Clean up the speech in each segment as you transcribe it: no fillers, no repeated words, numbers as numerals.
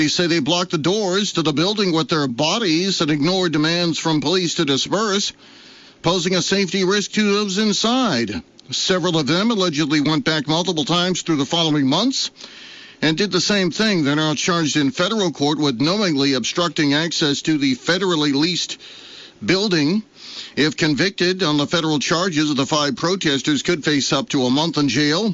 They say they blocked the doors to the building with their bodies and ignored demands from police to disperse, posing a safety risk to those inside. Several of them allegedly went back multiple times through the following months and did the same thing. They're now charged in federal court with knowingly obstructing access to the federally leased building. If convicted on the federal charges, the 5 protesters could face up to a month in jail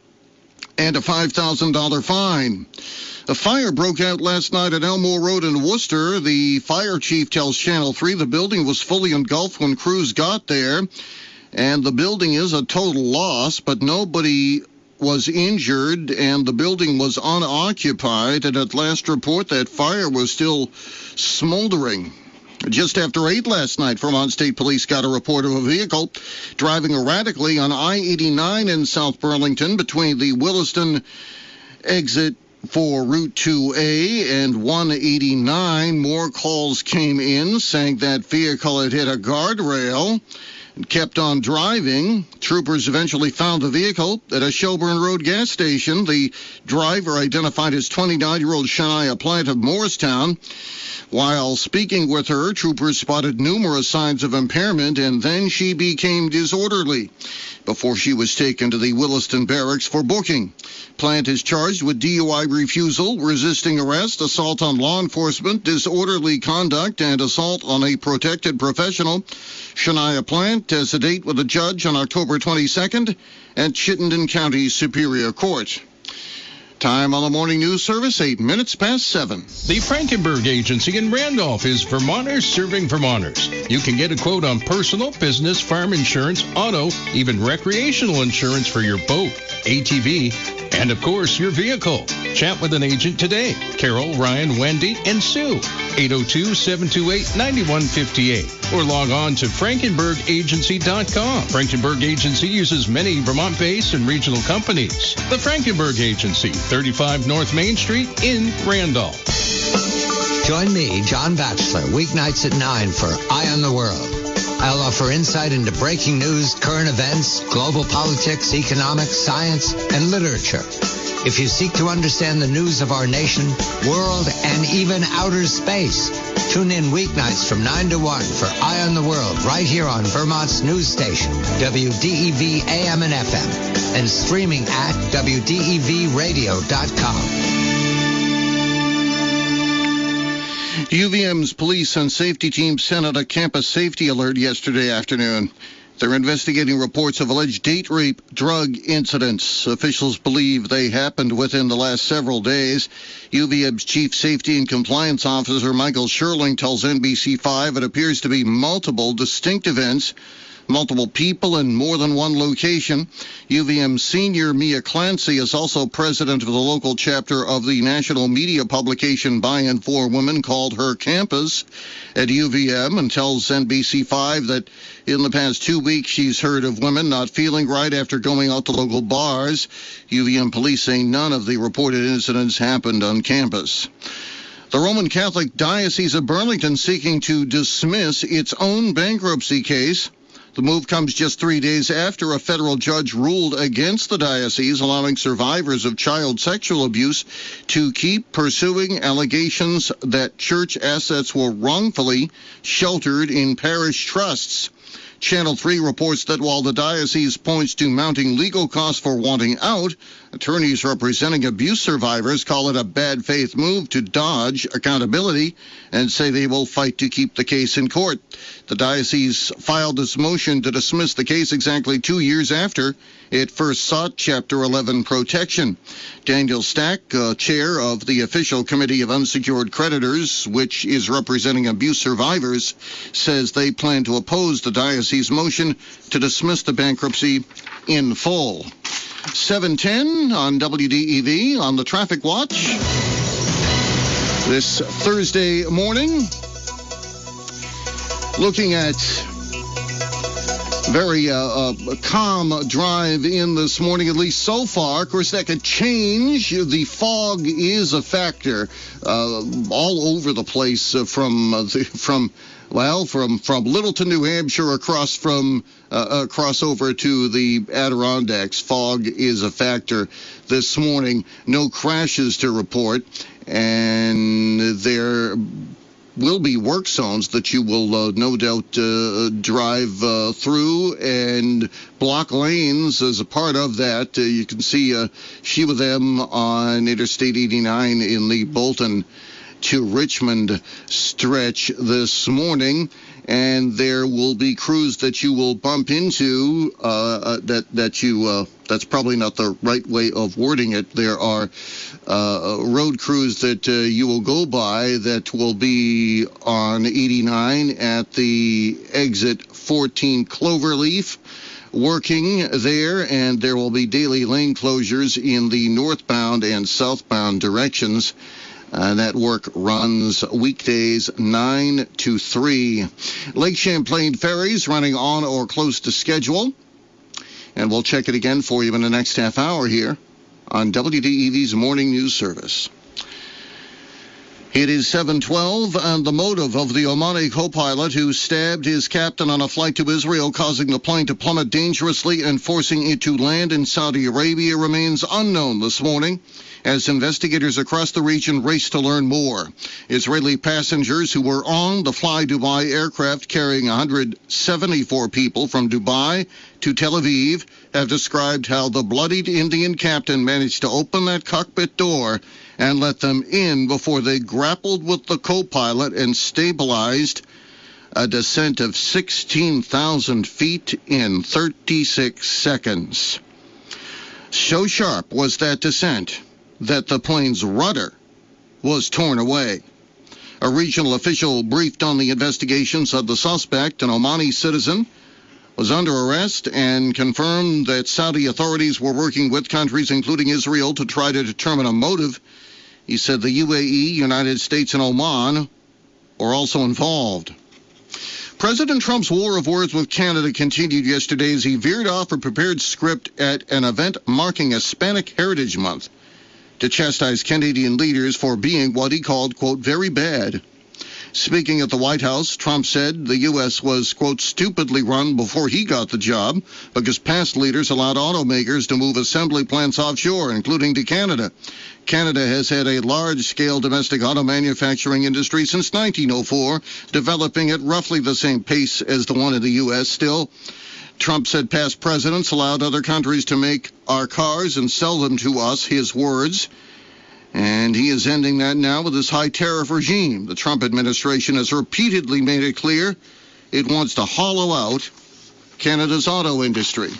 and a $5,000 fine. A fire broke out last night at Elmore Road in Worcester. The fire chief tells Channel 3 the building was fully engulfed when crews got there, and the building is a total loss, but nobody was injured, and the building was unoccupied, and at last report that fire was still smoldering. Just after 8 last night, Vermont State Police got a report of a vehicle driving erratically on I-89 in South Burlington between the Williston exit for Route 2A and 189. More calls came in saying that vehicle had hit a guardrail and kept on driving. Troopers eventually found the vehicle at a Shelburne Road gas station. The driver, identified as 29-year-old Shania Plant of Morristown. While speaking with her, troopers spotted numerous signs of impairment, and then she became disorderly before she was taken to the Williston Barracks for booking. Plant is charged with DUI refusal, resisting arrest, assault on law enforcement, disorderly conduct, and assault on a protected professional. Shania Plant has a date with a judge on October 22nd at Chittenden County Superior Court. Time on the morning news service, 8 minutes past 7. The Frankenberg Agency in Randolph is Vermonters serving Vermonters. You can get a quote on personal, business, farm insurance, auto, even recreational insurance for your boat, ATV, and of course your vehicle. Chat with an agent today. Carol, Ryan, Wendy, and Sue. 802-728-9158. Or log on to frankenbergagency.com. Frankenberg Agency uses many Vermont-based and regional companies. The Frankenberg Agency, 35 North Main Street in Randolph. Join me, John Batchelor, weeknights at 9 for Eye on the World. I'll offer insight into breaking news, current events, global politics, economics, science, and literature. If you seek to understand the news of our nation, world, and even outer space, tune in weeknights from 9 to 1 for Eye on the World right here on Vermont's news station, WDEV AM and FM, and streaming at WDEVradio.com. UVM's police and safety team sent out a campus safety alert yesterday afternoon. They're investigating reports of alleged date rape drug incidents. Officials believe they happened within the last several days. UVM's Chief Safety and Compliance Officer Michael Sherling tells NBC5 it appears to be multiple distinct events, multiple people in more than one location. UVM senior Mia Clancy is also president of the local chapter of the national media publication By and For Women called Her Campus at UVM, and tells NBC5 that in the past 2 weeks she's heard of women not feeling right after going out to local bars. UVM police say none of the reported incidents happened on campus. The Roman Catholic Diocese of Burlington seeking to dismiss its own bankruptcy case. The move comes just 3 days after a federal judge ruled against the diocese, allowing survivors of child sexual abuse to keep pursuing allegations that church assets were wrongfully sheltered in parish trusts. Channel 3 reports that while the diocese points to mounting legal costs for wanting out, attorneys representing abuse survivors call it a bad faith move to dodge accountability and say they will fight to keep the case in court. The diocese filed this motion to dismiss the case exactly 2 years after it first sought Chapter 11 protection. Daniel Stack, chair of the official committee of unsecured creditors, which is representing abuse survivors, says they plan to oppose the diocese motion to dismiss the bankruptcy in full. 7:10 on WDEV on the Traffic Watch. This Thursday morning, looking at very calm drive in this morning, at least so far. Of course, that could change. The fog is a factor all over the place from Littleton, New Hampshire, across over to the Adirondacks. Fog is a factor this morning. No crashes to report. and there will be work zones that you will no doubt drive through and block lanes as a part of that. You can see a few of them on Interstate 89 in the Bolton to Richmond stretch this morning. And there will be crews that you will bump into that's probably not the right way of wording it. There are road crews that you will go by that will be on 89 at the exit 14 Cloverleaf working there, and there will be daily lane closures in the northbound and southbound directions. That work runs weekdays 9 to 3. Lake Champlain ferries running on or close to schedule. And we'll check it again for you in the next half hour here on WDEV's Morning News Service. It is 7:12, and the motive of the Omani co-pilot who stabbed his captain on a flight to Israel, causing the plane to plummet dangerously and forcing it to land in Saudi Arabia, remains unknown this morning, as investigators across the region race to learn more. Israeli passengers who were on the Fly Dubai aircraft carrying 174 people from Dubai to Tel Aviv have described how the bloodied Indian captain managed to open that cockpit door and let them in before they grappled with the co-pilot and stabilized a descent of 16,000 feet in 36 seconds. So sharp was that descent that the plane's rudder was torn away. A regional official briefed on the investigations of the suspect, an Omani citizen, was under arrest and confirmed that Saudi authorities were working with countries, including Israel, to try to determine a motive. He said the UAE, United States, and Oman are also involved. President Trump's war of words with Canada continued yesterday as he veered off a prepared script at an event marking Hispanic Heritage Month to chastise Canadian leaders for being what he called, quote, very bad. Speaking at the White House, Trump said the U.S. was, quote, stupidly run before he got the job because past leaders allowed automakers to move assembly plants offshore, including to Canada. Canada has had a large-scale domestic auto manufacturing industry since 1904, developing at roughly the same pace as the one in the U.S. Still, Trump said past presidents allowed other countries to make our cars and sell them to us, his words. And he is ending that now with his high tariff regime. The Trump administration has repeatedly made it clear it wants to hollow out Canada's auto industry.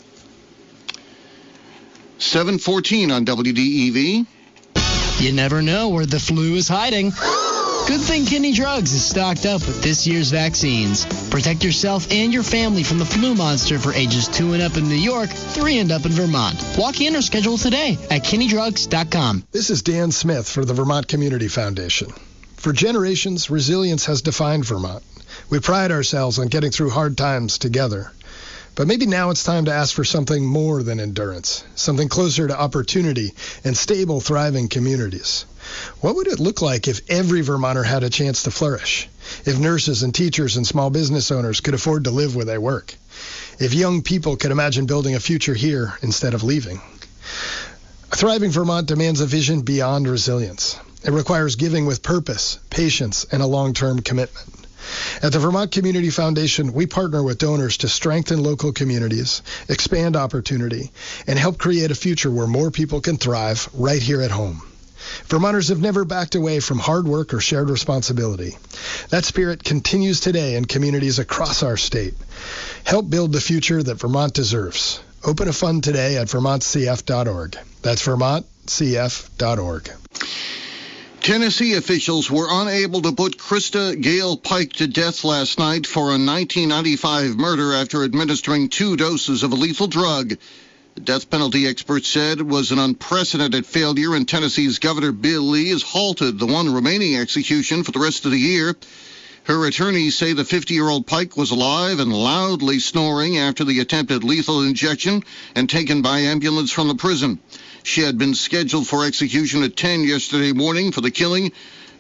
7:14 on WDEV. You never know where the flu is hiding. Good thing Kinney Drugs is stocked up with this year's vaccines. Protect yourself and your family from the flu monster for ages 2 and up in New York, 3 and up in Vermont. Walk in or schedule today at KinneyDrugs.com. This is Dan Smith for the Vermont Community Foundation. For generations, resilience has defined Vermont. We pride ourselves on getting through hard times together. But maybe now it's time to ask for something more than endurance, something closer to opportunity and stable, thriving communities. What would it look like if every Vermonter had a chance to flourish? If nurses and teachers and small business owners could afford to live where they work? If young people could imagine building a future here instead of leaving? A thriving Vermont demands a vision beyond resilience. It requires giving with purpose, patience, and a long-term commitment. At the Vermont Community Foundation, we partner with donors to strengthen local communities, expand opportunity, and help create a future where more people can thrive right here at home. Vermonters have never backed away from hard work or shared responsibility. That spirit continues today in communities across our state. Help build the future that Vermont deserves. Open a fund today at vermontcf.org. That's vermontcf.org. Tennessee officials were unable to put Krista Gale Pike to death last night for a 1995 murder after administering 2 doses of a lethal drug. The death penalty experts said was an unprecedented failure, and Tennessee's Governor Bill Lee has halted the one remaining execution for the rest of the year. Her attorneys say the 50-year-old Pike was alive and loudly snoring after the attempted lethal injection and taken by ambulance from the prison. She had been scheduled for execution at 10 yesterday morning for the killing.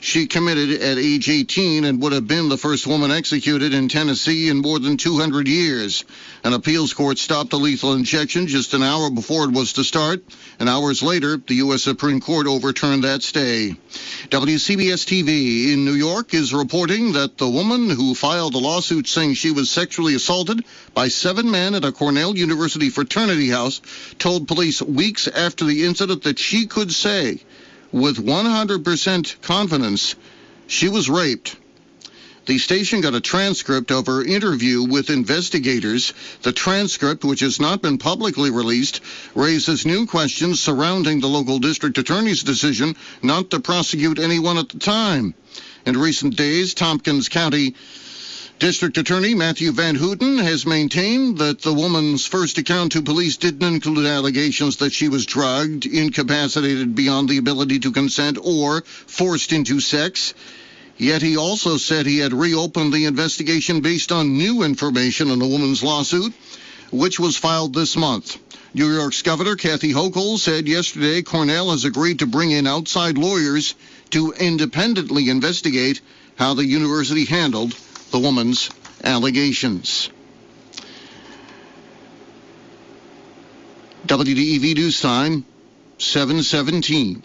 she committed at age 18 and would have been the first woman executed in Tennessee in more than 200 years. An appeals court stopped the lethal injection just an hour before it was to start, and hours later, the U.S. Supreme Court overturned that stay. WCBS-TV in New York is reporting that the woman who filed a lawsuit saying she was sexually assaulted by 7 men at a Cornell University fraternity house told police weeks after the incident that she could say with 100% confidence she was raped. The station got a transcript of her interview with investigators. The transcript, which has not been publicly released, raises new questions surrounding the local district attorney's decision not to prosecute anyone at the time. In recent days, Tompkins County District Attorney Matthew Van Houten has maintained that the woman's first account to police didn't include allegations that she was drugged, incapacitated beyond the ability to consent, or forced into sex. Yet he also said he had reopened the investigation based on new information on the woman's lawsuit, which was filed this month. New York's Governor Kathy Hochul said yesterday Cornell has agreed to bring in outside lawyers to independently investigate how the university handled the woman's allegations. WDEV News Time, 7:17.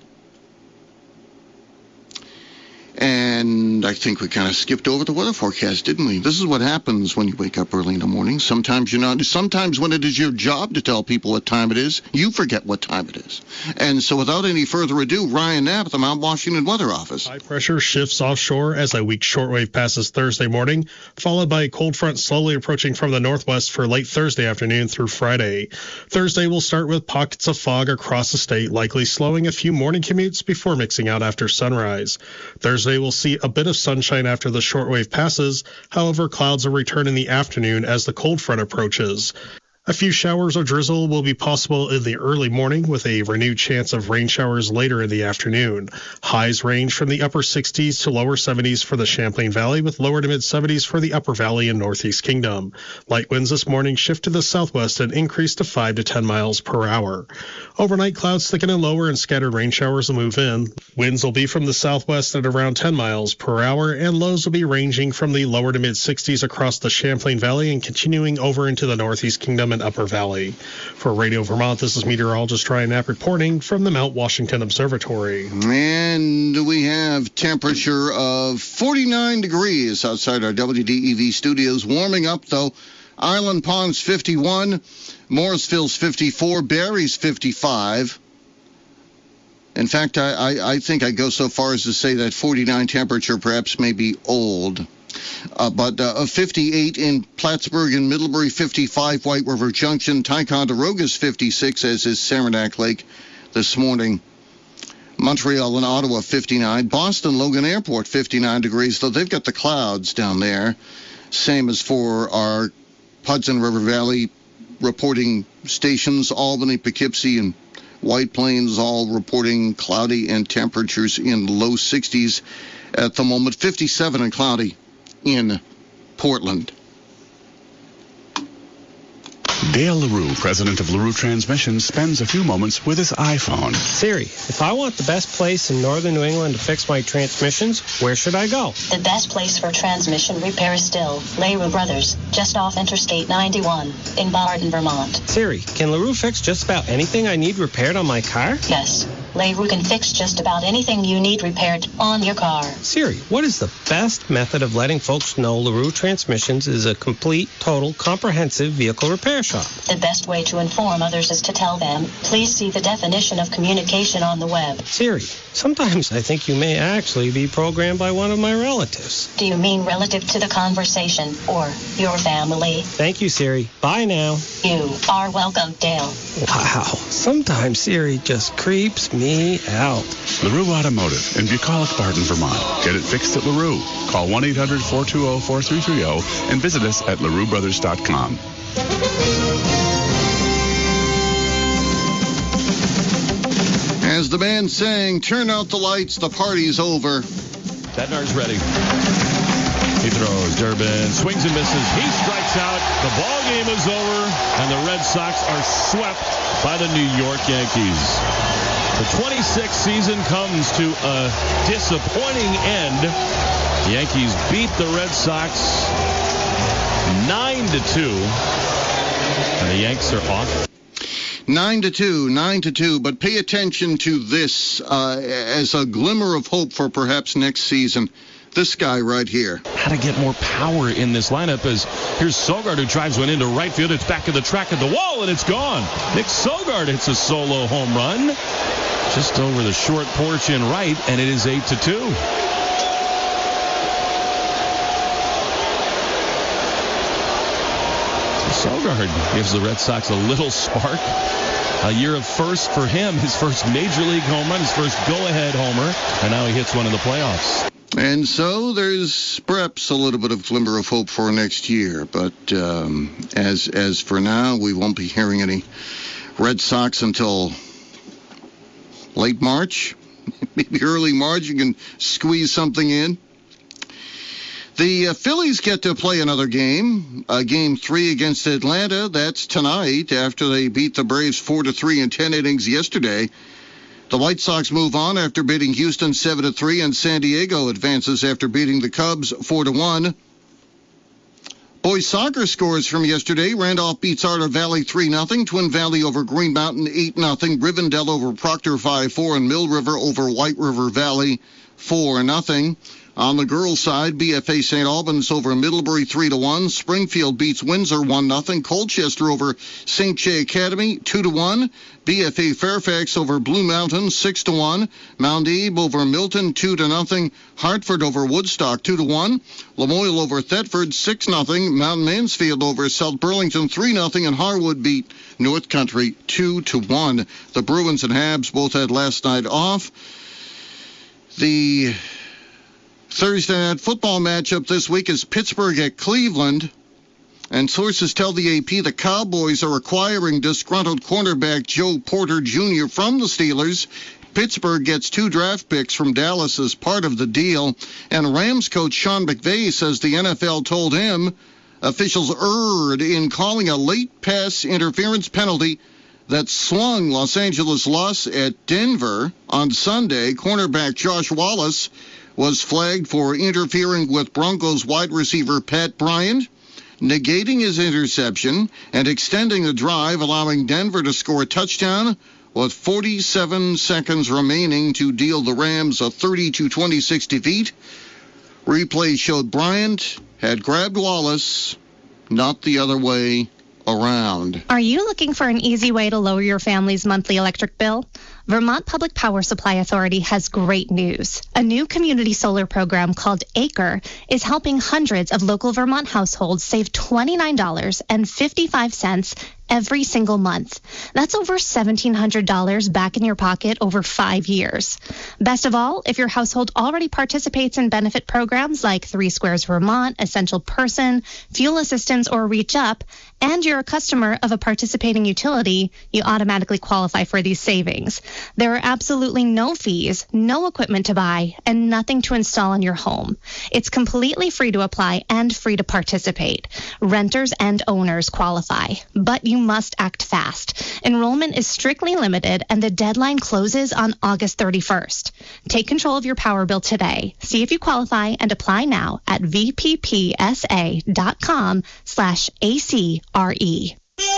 And I think we kind of skipped over the weather forecast, didn't we? This is what happens when you wake up early in the morning. Sometimes you're not. Sometimes when it is your job to tell people what time it is, you forget what time it is. And so without any further ado, Ryan Knapp at the Mount Washington Weather Office. High pressure shifts offshore as a weak shortwave passes Thursday morning, followed by a cold front slowly approaching from the northwest for late Thursday afternoon through Friday. Thursday will start with pockets of fog across the state, likely slowing a few morning commutes before mixing out after sunrise. Thursday will see a bit of sunshine after the shortwave passes. However, clouds will return in the afternoon as the cold front approaches. A few showers or drizzle will be possible in the early morning with a renewed chance of rain showers later in the afternoon. Highs range from the upper 60s to lower 70s for the Champlain Valley with lower to mid 70s for the Upper Valley and Northeast Kingdom. Light winds this morning shift to the southwest and increase to 5 to 10 miles per hour. Overnight clouds thicken and lower and scattered rain showers will move in. Winds will be from the southwest at around 10 miles per hour and lows will be ranging from the lower to mid 60s across the Champlain Valley and continuing over into the Northeast Kingdom and Upper Valley. For Radio Vermont, this is meteorologist Ryan Knapp reporting from the Mount Washington Observatory. And we have temperature of 49 degrees outside our WDEV studios. Warming up, though. Island Pond's 51, Morrisville's 54, Barrie's 55. In fact, I think I'd go so far as to say that 49 temperature perhaps may be old. But 58 in Plattsburgh and Middlebury, 55 White River Junction, Ticonderoga's 56, as is Saranac Lake this morning. Montreal and Ottawa, 59. Boston, Logan Airport, 59 degrees, though they've got the clouds down there. Same as for our Hudson River Valley reporting stations, Albany, Poughkeepsie, and White Plains, all reporting cloudy and temperatures in low 60s at the moment. 57 and cloudy in Portland. Dale LaRue, president of LaRue Transmission, spends a few moments with his iPhone. Siri, if I want the best place in northern New England to fix my transmissions, where should I go? The best place for transmission repair is still LaRue Brothers, just off Interstate 91 in Barton, Vermont. Siri, can LaRue fix just about anything I need repaired on my car? Yes, LaRue can fix just about anything you need repaired on your car. Siri, what is the best method of letting folks know LaRue Transmissions is a complete, total, comprehensive vehicle repair shop? The best way to inform others is to tell them, please see the definition of communication on the web. Siri, sometimes I think you may actually be programmed by one of my relatives. Do you mean relative to the conversation or your family? Thank you, Siri. Bye now. You are welcome, Dale. Wow, sometimes Siri just creeps me out. LaRue Automotive in Bucolic, Barton, Vermont. Get it fixed at LaRue. Call 1-800-420-4330 and visit us at LaRueBrothers.com. As the band sang, turn out the lights, the party's over. Bednar's ready. He throws. Durbin swings and misses. He strikes out. The ball game is over, and the Red Sox are swept by the New York Yankees. The 26th season comes to a disappointing end. The Yankees beat the Red Sox 9-2. And the Yanks are off. 9-2. But pay attention to this as a glimmer of hope for perhaps next season. This guy right here. How to get more power in this lineup as here's Sogard who drives one into right field. It's back at the track of the wall, and it's gone. Nick Sogard hits a solo home run just over the short porch in right, and it is 8-2. Sogard gives the Red Sox a little spark. A year of first for him, his first major league home run, his first go-ahead homer, and now he hits one in the playoffs. And so there's perhaps a little bit of glimmer of hope for next year. But as for now, we won't be hearing any Red Sox until late March, maybe early March. You can squeeze something in. The Phillies get to play another game, Game 3 against Atlanta. That's tonight after they beat the Braves 4-3 in 10 innings yesterday. The White Sox move on after beating Houston 7-3, and San Diego advances after beating the Cubs 4-1. Boys soccer scores from yesterday. Randolph beats Ardor Valley 3-0. Twin Valley over Green Mountain 8-0. Rivendell over Proctor 5-4. And Mill River over White River Valley 4-0. On the girls' side, BFA St. Albans over Middlebury 3-1. Springfield beats Windsor 1-0. Colchester over St. J Academy 2-1. BFA Fairfax over Blue Mountain 6-1. Mount Abe over Milton 2-0. Hartford over Woodstock 2-1. Lamoille over Thetford 6-0. Mount Mansfield over South Burlington 3-0. And Harwood beat North Country 2-1. The Bruins and Habs both had last night off. The Thursday night football matchup this week is Pittsburgh at Cleveland. And sources tell the AP the Cowboys are acquiring disgruntled cornerback Joe Porter Jr. from the Steelers. Pittsburgh gets 2 draft picks from Dallas as part of the deal. And Rams coach Sean McVay says the NFL told him officials erred in calling a late pass interference penalty that swung Los Angeles' loss at Denver on Sunday. Cornerback Josh Wallace was flagged for interfering with Broncos wide receiver Pat Bryant, negating his interception and extending the drive, allowing Denver to score a touchdown with 47 seconds remaining to deal the Rams a 30-26 defeat. Replay showed Bryant had grabbed Wallace, not the other way around. Are you looking for an easy way to lower your family's monthly electric bill? Vermont Public Power Supply Authority has great news. A new community solar program called ACRE is helping hundreds of local Vermont households save $29.55 every single month. That's over $1,700 back in your pocket over 5 years. Best of all, if your household already participates in benefit programs like 3 Squares Vermont, Essential Person, Fuel Assistance, or Reach Up, and you're a customer of a participating utility, you automatically qualify for these savings. There are absolutely no fees, no equipment to buy, and nothing to install in your home. It's completely free to apply and free to participate. Renters and owners qualify, but you must act fast. Enrollment is strictly limited, and the deadline closes on August 31st. Take control of your power bill today. See if you qualify and apply now at vppsa.com/ACRE.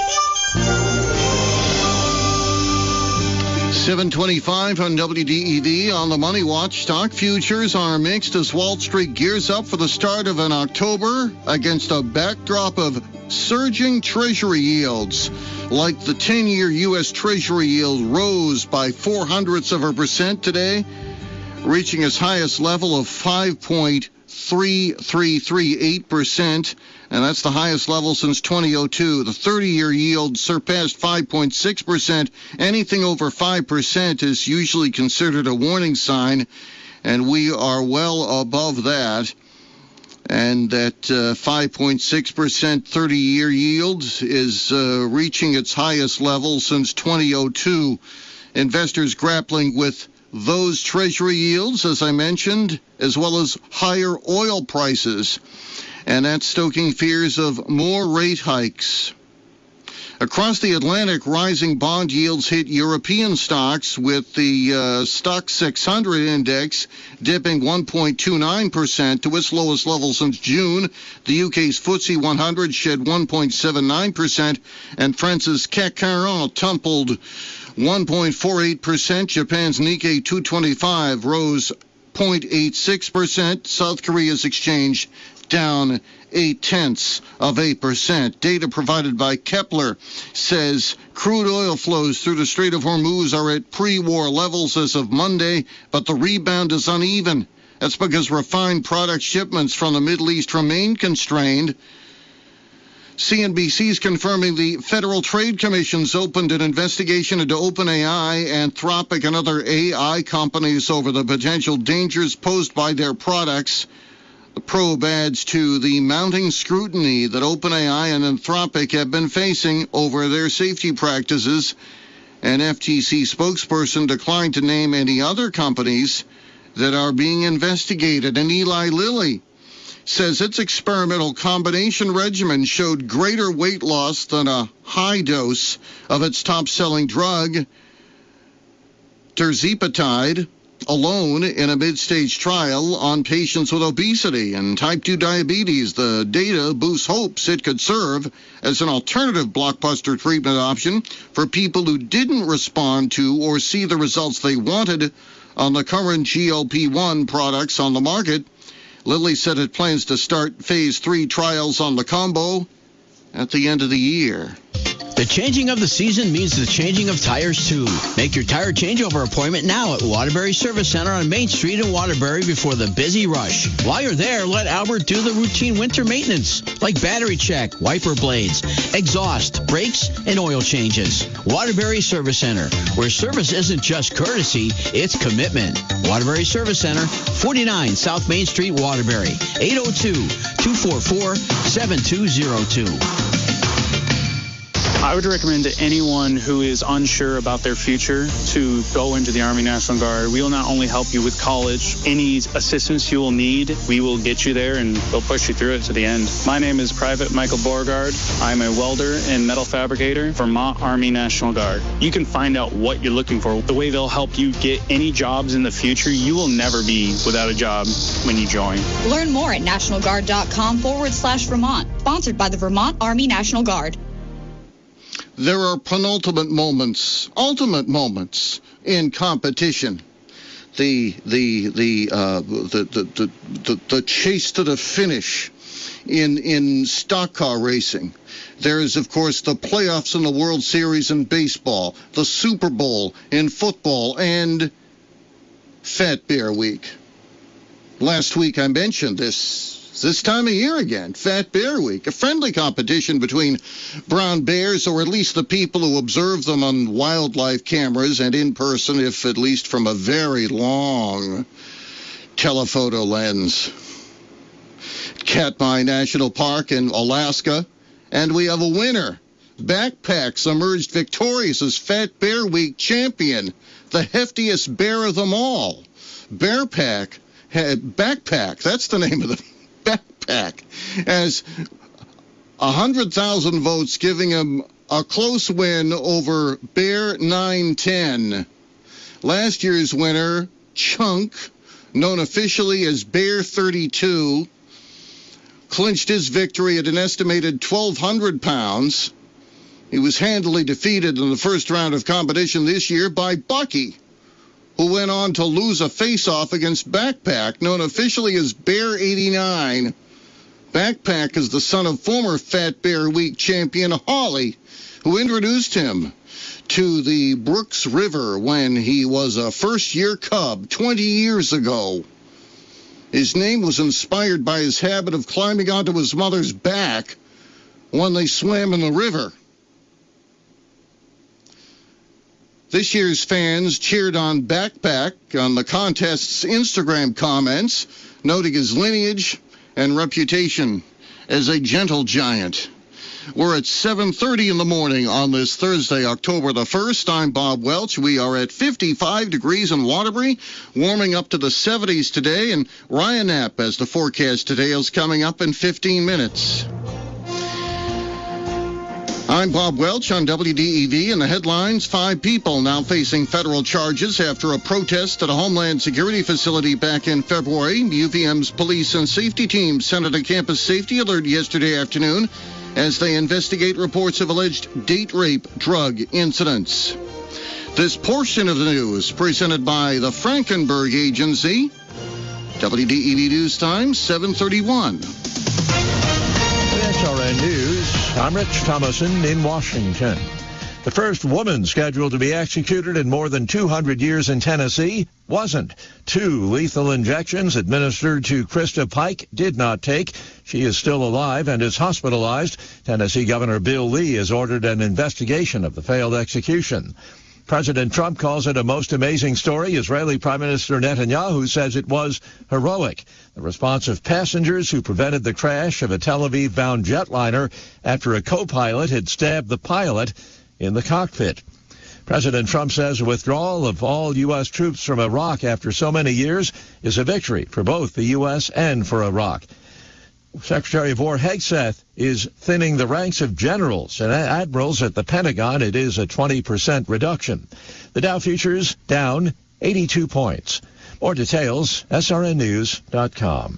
7:25 on WDEV. On the Money Watch, stock futures are mixed as Wall Street gears up for the start of an October against a backdrop of surging Treasury yields. Like the 10-year U.S. Treasury yield rose by 0.04% today, reaching its highest level of 5.3338%, and that's the highest level since 2002. The 30-year yield surpassed 5.6%. Anything over 5% is usually considered a warning sign, and we are well above that. And that 5.6% 30-year yield is reaching its highest level since 2002. Investors grappling with those Treasury yields, as I mentioned, as well as higher oil prices. And that's stoking fears of more rate hikes. Across the Atlantic, rising bond yields hit European stocks, with the Stoxx 600 index dipping 1.29% to its lowest level since June. The UK's FTSE 100 shed 1.79%, and France's CAC 40 tumbled 1.48%. Japan's Nikkei 225 rose 0.86%. South Korea's exchange down 0.8%. Data provided by Kepler says crude oil flows through the Strait of Hormuz are at pre-war levels as of Monday, but the rebound is uneven. That's because refined product shipments from the Middle East remain constrained. CNBC's confirming the Federal Trade Commission's opened an investigation into OpenAI, Anthropic, and other AI companies over the potential dangers posed by their products. The probe adds to the mounting scrutiny that OpenAI and Anthropic have been facing over their safety practices. An FTC spokesperson declined to name any other companies that are being investigated. And Eli Lilly says its experimental combination regimen showed greater weight loss than a high dose of its top-selling drug, tirzepatide, alone in a mid-stage trial on patients with obesity and type 2 diabetes. The data boosts hopes it could serve as an alternative blockbuster treatment option for people who didn't respond to or see the results they wanted on the current GLP-1 products on the market. Lilly said it plans to start phase 3 trials on the combo at the end of the year. The changing of the season means the changing of tires, too. Make your tire changeover appointment now at Waterbury Service Center on Main Street in Waterbury before the busy rush. While you're there, let Albert do the routine winter maintenance, like battery check, wiper blades, exhaust, brakes, and oil changes. Waterbury Service Center, where service isn't just courtesy, it's commitment. Waterbury Service Center, 49 South Main Street, Waterbury, 802-244-7202. I would recommend to anyone who is unsure about their future to go into the Army National Guard. We will not only help you with college, any assistance you will need, we will get you there and we'll push you through it to the end. My name is Private Michael Beauregard. I'm a welder and metal fabricator, Vermont Army National Guard. You can find out what you're looking for, the way they'll help you get any jobs in the future. You will never be without a job when you join. Learn more at nationalguard.com/Vermont. Sponsored by the Vermont Army National Guard. There are penultimate moments, ultimate moments in competition. The chase to the finish in stock car racing. There is, of course, the playoffs in the World Series in baseball, the Super Bowl in football, and Fat Bear Week. Last week I mentioned this time of year again, Fat Bear Week, a friendly competition between brown bears, or at least the people who observe them on wildlife cameras and in person, if at least from a very long telephoto lens. Katmai National Park in Alaska, and we have a winner. Backpacks emerged victorious as Fat Bear Week champion, the heftiest bear of them all. Backpack, that's the name of the backpack, has 100,000 votes, giving him a close win over Bear 910. Last year's winner, Chunk, known officially as Bear 32, clinched his victory at an estimated 1,200 pounds. He was handily defeated in the first round of competition this year by Bucky, who went on to lose a face-off against Backpack, known officially as Bear 89. Backpack is the son of former Fat Bear Week champion Holly, who introduced him to the Brooks River when he was a first-year cub 20 years ago. His name was inspired by his habit of climbing onto his mother's back when they swam in the river. This year's fans cheered on Backpack on the contest's Instagram comments, noting his lineage and reputation as a gentle giant. We're at 7:30 in the morning on this Thursday, October the 1st. I'm Bob Welch. We are at 55 degrees in Waterbury, warming up to the 70s today, and Ryan Knapp has the forecast today is coming up in 15 minutes. I'm Bob Welch on WDEV, and the headlines: 5 people now facing federal charges after a protest at a Homeland Security facility back in February. UVM's police and safety teams sent out a campus safety alert yesterday afternoon as they investigate reports of alleged date rape drug incidents. This portion of the news presented by the Frankenberg Agency. WDEV News Time, 7:31. SRN News, I'm Rich Thomason in Washington. The first woman scheduled to be executed in more than 200 years in Tennessee wasn't. 2 lethal injections administered to Krista Pike did not take. She is still alive and is hospitalized. Tennessee Governor Bill Lee has ordered an investigation of the failed execution. President Trump calls it a most amazing story. Israeli Prime Minister Netanyahu says it was heroic. The response of passengers who prevented the crash of a Tel Aviv-bound jetliner after a co-pilot had stabbed the pilot in the cockpit. President Trump says the withdrawal of all U.S. troops from Iraq after so many years is a victory for both the U.S. and for Iraq. Secretary of War Hegseth is thinning the ranks of generals and admirals at the Pentagon. It is a 20% reduction. The Dow futures down 82 points. More details, srnnews.com.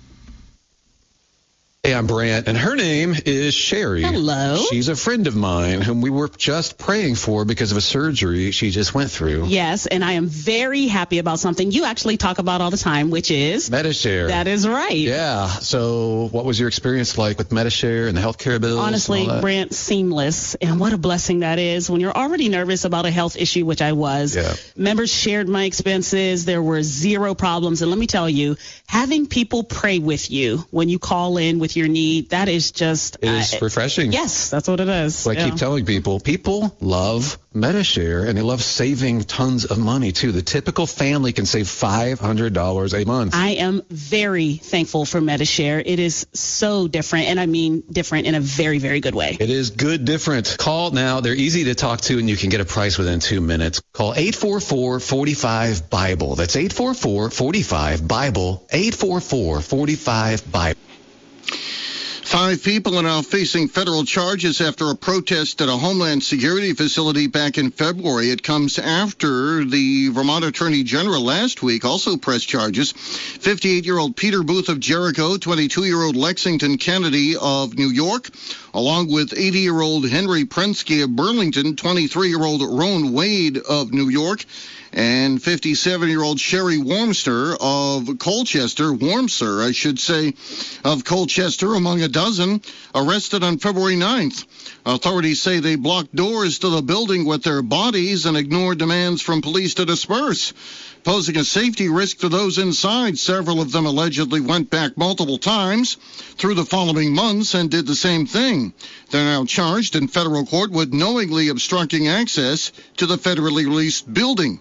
Hey, I'm Brant, and her name is Sherry. Hello. She's a friend of mine whom we were just praying for because of a surgery she just went through. Yes, and I am very happy about something you actually talk about all the time, which is Medi-Share. That is right. Yeah. So what was your experience like with Medi-Share and the healthcare bills? Honestly, Brant, seamless. And what a blessing that is when you're already nervous about a health issue, which I was. Yeah. Members shared my expenses. There were 0 problems. And let me tell you, having people pray with you when you call in with your need, that is just... It is refreshing. Yes, that's what it is. So I keep telling people love Medi-Share, and they love saving tons of money, too. The typical family can save $500 a month. I am very thankful for Medi-Share. It is so different, and I mean different in a very, very good way. It is good different. Call now. They're easy to talk to, and you can get a price within 2 minutes. Call 844-45-BIBLE. That's 844-45-BIBLE. 844-45-BIBLE. 5 people are now facing federal charges after a protest at a Homeland Security facility back in February. It comes after the Vermont Attorney General last week also pressed charges. 58-year-old Peter Booth of Jericho, 22-year-old Lexington Kennedy of New York, along with 80-year-old Henry Prensky of Burlington, 23-year-old Roan Wade of New York, and 57-year-old Sherry Wormser of Colchester, of Colchester, among a dozen, arrested on February 9th. Authorities say they blocked doors to the building with their bodies and ignored demands from police to disperse, posing a safety risk for those inside. Several of them allegedly went back multiple times through the following months and did the same thing. They're now charged in federal court with knowingly obstructing access to the federally released building.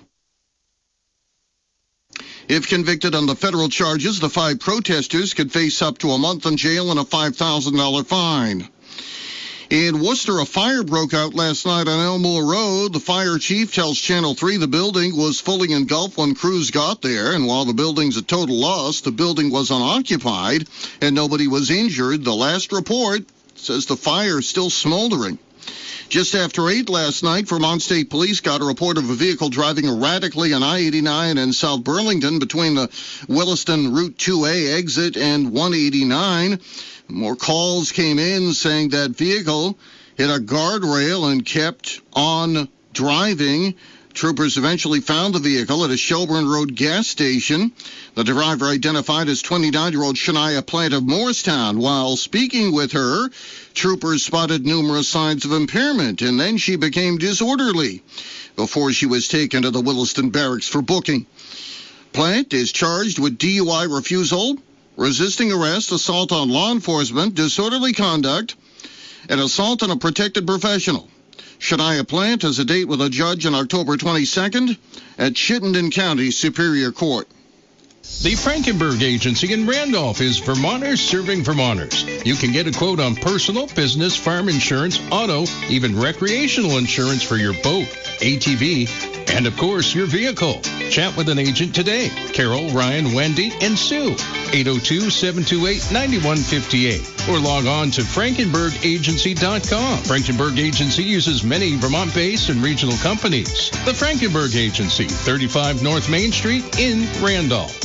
If convicted on the federal charges, the 5 protesters could face up to a month in jail and a $5,000 fine. In Worcester, a fire broke out last night on Elmore Road. The fire chief tells Channel 3 the building was fully engulfed when crews got there, and while the building's a total loss, the building was unoccupied and nobody was injured. The last report says the fire is still smoldering. Just after 8 last night, Vermont State Police got a report of a vehicle driving erratically on I-89 in South Burlington between the Williston Route 2A exit and 189. More calls came in saying that vehicle hit a guardrail and kept on driving. Troopers eventually found the vehicle at a Shelburne Road gas station. The driver identified as 29-year-old Shania Plant of Morristown. While speaking with her, troopers spotted numerous signs of impairment, and then she became disorderly before she was taken to the Williston Barracks for booking. Plant is charged with DUI refusal, resisting arrest, assault on law enforcement, disorderly conduct, and assault on a protected professional. Shania Plant has a date with a judge on October 22nd at Chittenden County Superior Court. The Frankenberg Agency in Randolph is Vermonters serving Vermonters. You can get a quote on personal, business, farm insurance, auto, even recreational insurance for your boat, ATV, and, of course, your vehicle. Chat with an agent today. Carol, Ryan, Wendy, and Sue. 802-728-9158. Or log on to FrankenbergAgency.com. Frankenberg Agency uses many Vermont-based and regional companies. The Frankenberg Agency, 35 North Main Street in Randolph.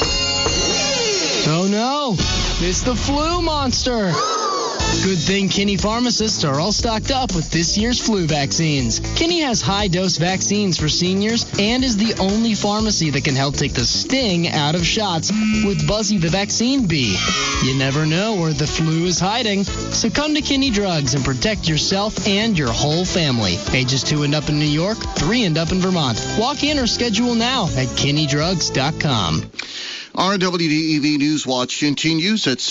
Oh no, it's the flu monster. Good thing Kinney pharmacists are all stocked up with this year's flu vaccines. Kinney has high-dose vaccines for seniors and is the only pharmacy that can help take the sting out of shots with Buzzy the Vaccine Bee. You never know where the flu is hiding, so come to Kinney Drugs and protect yourself and your whole family. Ages 2 and up in New York, 3 and up in Vermont. Walk in or schedule now at KinneyDrugs.com. Our WDEV News Watch continues at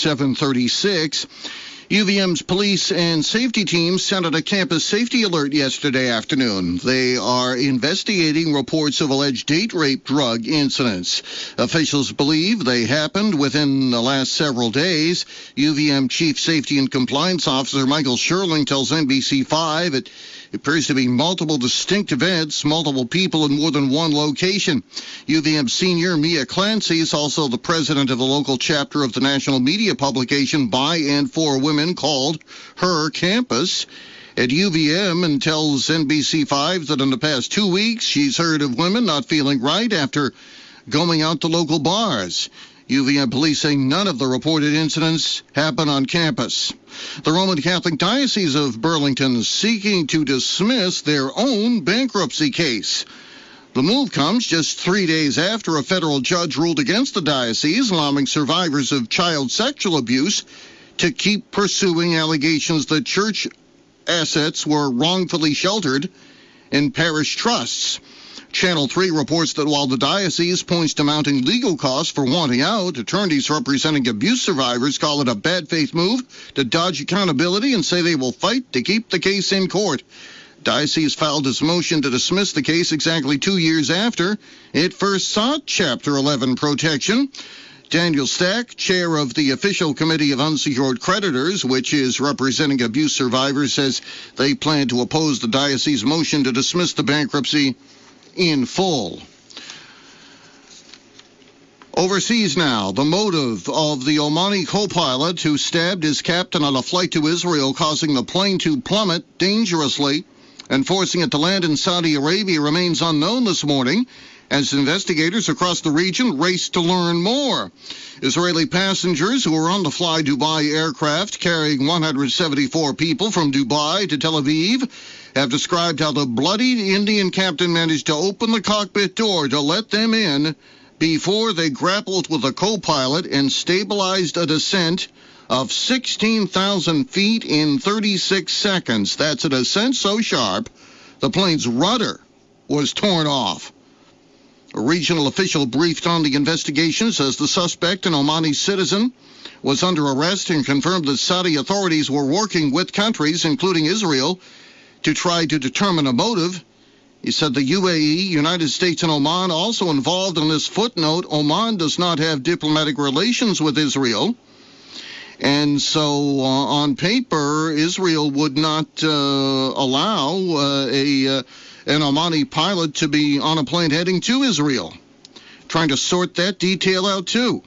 7:36. UVM's police and safety teams sent out a campus safety alert yesterday afternoon. They are investigating reports of alleged date rape drug incidents. Officials believe they happened within the last several days. UVM Chief Safety and Compliance Officer Michael Sherling tells NBC5 it appears to be multiple distinct events, multiple people in more than one location. UVM senior Mia Clancy is also the president of the local chapter of the national media publication By and For Women called Her Campus at UVM, and tells NBC5 that in the past 2 weeks she's heard of women not feeling right after going out to local bars. UVM police saying none of the reported incidents happen on campus. The Roman Catholic Diocese of Burlington is seeking to dismiss their own bankruptcy case. The move comes just 3 days after a federal judge ruled against the diocese, allowing survivors of child sexual abuse to keep pursuing allegations that church assets were wrongfully sheltered in parish trusts. Channel 3 reports that while the diocese points to mounting legal costs for wanting out, attorneys representing abuse survivors call it a bad faith move to dodge accountability and say they will fight to keep the case in court. Diocese filed its motion to dismiss the case exactly 2 years after it first sought Chapter 11 protection. Daniel Stack, chair of the official committee of unsecured creditors, which is representing abuse survivors, says they plan to oppose the diocese motion to dismiss the bankruptcy in full. Overseas now, the motive of the Omani co-pilot who stabbed his captain on a flight to Israel, causing the plane to plummet dangerously and forcing it to land in Saudi Arabia, remains unknown this morning as investigators across the region race to learn more. Israeli passengers who were on the Fly Dubai aircraft carrying 174 people from Dubai to Tel Aviv have described how the bloodied Indian captain managed to open the cockpit door to let them in before they grappled with a co-pilot and stabilized a descent of 16,000 feet in 36 seconds. That's a descent so sharp, the plane's rudder was torn off. A regional official briefed on the investigation says the suspect, an Omani citizen, was under arrest and confirmed that Saudi authorities were working with countries, including Israel, to try to determine a motive. He said the UAE, United States, and Oman also involved in this footnote. Oman does not have diplomatic relations with Israel. And so on paper, Israel would not allow an Omani pilot to be on a plane heading to Israel. Trying to sort that detail out, too.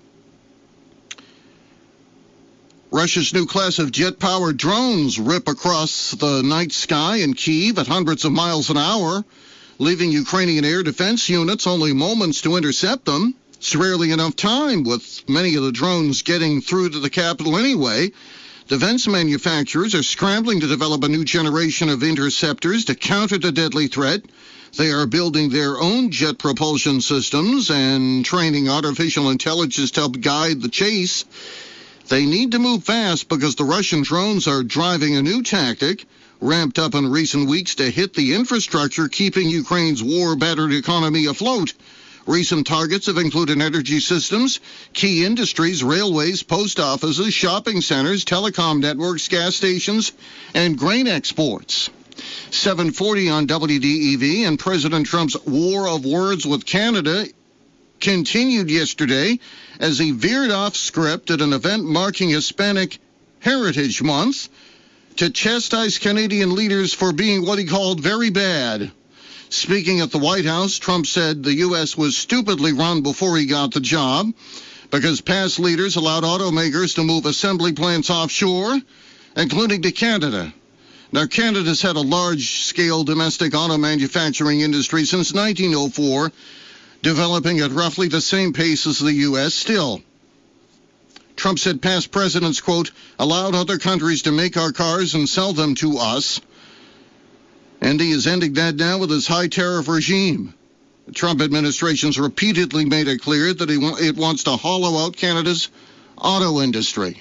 Russia's new class of jet-powered drones rip across the night sky in Kyiv at hundreds of miles an hour, leaving Ukrainian air defense units only moments to intercept them. It's rarely enough time, with many of the drones getting through to the capital anyway. Defense manufacturers are scrambling to develop a new generation of interceptors to counter the deadly threat. They are building their own jet propulsion systems and training artificial intelligence to help guide the chase. They need to move fast because the Russian drones are driving a new tactic, ramped up in recent weeks to hit the infrastructure, keeping Ukraine's war-battered economy afloat. Recent targets have included energy systems, key industries, railways, post offices, shopping centers, telecom networks, gas stations, and grain exports. 7:40 on WDEV, and President Trump's war of words with Canada continued yesterday as he veered off script at an event marking Hispanic Heritage Month to chastise Canadian leaders for being what he called very bad. Speaking at the White House, Trump said the U.S. was stupidly run before he got the job. because past leaders allowed automakers to move assembly plants offshore, including to Canada. Now, Canada's had a large-scale domestic auto manufacturing industry since 1904, developing at roughly the same pace as the U.S. still. Trump said past presidents, quote, allowed other countries to make our cars and sell them to us. And he is ending that now with his high tariff regime. The Trump administration's repeatedly made it clear that it wants to hollow out Canada's auto industry.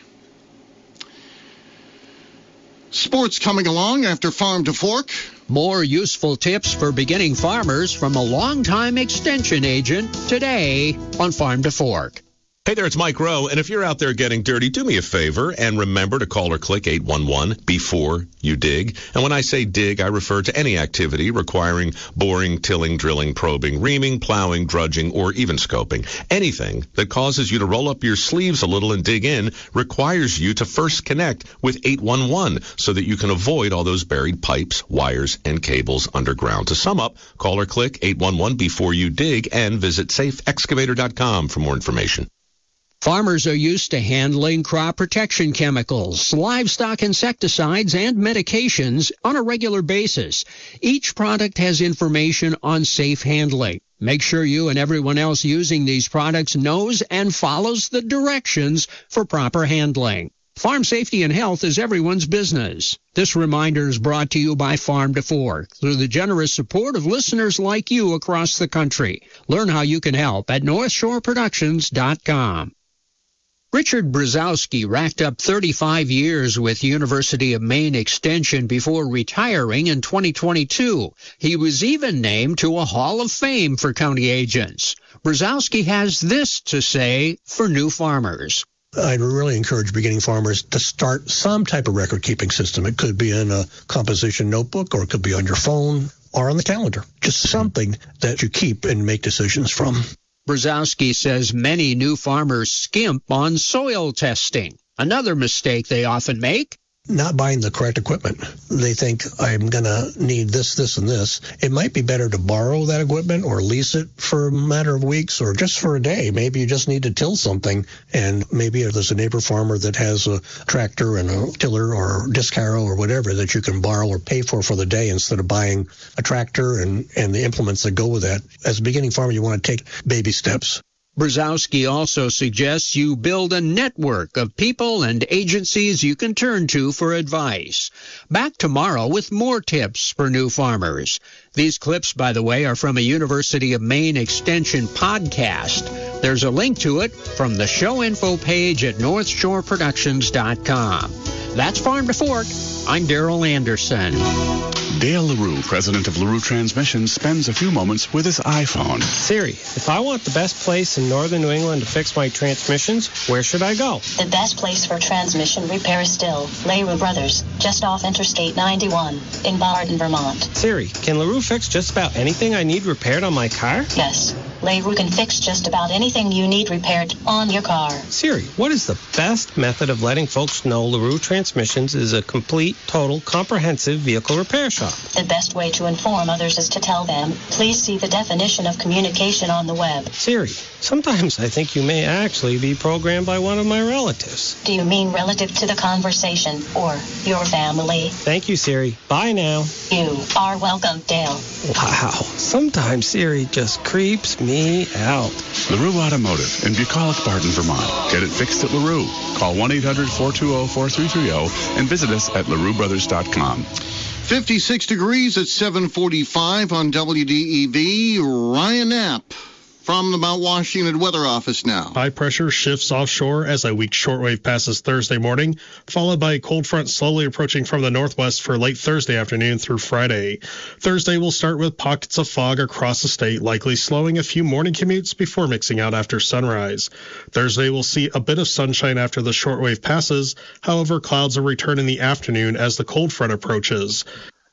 Sports coming along after Farm to Fork. More useful tips for beginning farmers from a longtime extension agent today on Farm to Fork. Hey there, it's Mike Rowe, and if you're out there getting dirty, do me a favor and remember to call or click 811 before you dig. And when I say dig, I refer to any activity requiring boring, tilling, drilling, probing, reaming, plowing, drudging, or even scoping. Anything that causes you to roll up your sleeves a little and dig in requires you to first connect with 811 so that you can avoid all those buried pipes, wires, and cables underground. To sum up, call or click 811 before you dig and visit safeexcavator.com for more information. Farmers are used to handling crop protection chemicals, livestock insecticides, and medications on a regular basis. Each product has information on safe handling. Make sure you and everyone else using these products knows and follows the directions for proper handling. Farm safety and health is everyone's business. This reminder is brought to you by Farm to Fork through the generous support of listeners like you across the country. Learn how you can help at NorthshoreProductions.com. Richard Brzezowski racked up 35 years with University of Maine Extension before retiring in 2022. He was even named to a Hall of Fame for county agents. Brzezowski has this to say for new farmers. I'd really encourage beginning farmers to start some type of record-keeping system. It could be in a composition notebook, or it could be on your phone or on the calendar. Just something that you keep and make decisions from. Brzezowski says many new farmers skimp on soil testing. Another mistake they often make: not buying the correct equipment. They think, I'm going to need this, and this. It might be better to borrow that equipment or lease it for a matter of weeks or just for a day. Maybe you just need to till something, and maybe there's a neighbor farmer that has a tractor and a tiller or disc harrow or whatever that you can borrow or pay for the day instead of buying a tractor and the implements that go with that. As a beginning farmer, you want to take baby steps. Brzezowski also suggests you build a network of people and agencies you can turn to for advice. Back tomorrow with more tips for new farmers. These clips, by the way, are from a University of Maine Extension podcast. There's a link to it from the show info page at NorthshoreProductions.com. That's Farm to Fork. I'm Darrell Anderson. Dale LaRue, president of LaRue Transmission, spends a few moments with his iPhone. Siri, if I want the best place in northern New England to fix my transmissions, where should I go? The best place for transmission repair is still LaRue Brothers, just off Interstate 91 in Barton, Vermont. Siri, can LaRue fix just about anything I need repaired on my car? Yes. LaRue can fix just about anything you need repaired on your car. Siri, what is the best method of letting folks know LaRue Transmissions is a complete, total, comprehensive vehicle repair shop? The best way to inform others is to tell them, please see the definition of communication on the web. Siri, sometimes I think you may actually be programmed by one of my relatives. Do you mean relative to the conversation or your family? Thank you, Siri. Bye now. You are welcome, Dale. Wow. Sometimes Siri just creeps me out. LaRue Automotive in Bucolic, Barton, Vermont. Get it fixed at LaRue. Call 1-800-420-4330 and visit us at LaRueBrothers.com. 56 degrees at 7:45 on WDEV. Ryan Knapp from the Mount Washington Weather Office now. High pressure shifts offshore as a weak shortwave passes Thursday morning, followed by a cold front slowly approaching from the northwest for late Thursday afternoon through Friday. Thursday will start with pockets of fog across the state, likely slowing a few morning commutes before mixing out after sunrise. Thursday will see a bit of sunshine after the shortwave passes. However, clouds will return in the afternoon as the cold front approaches.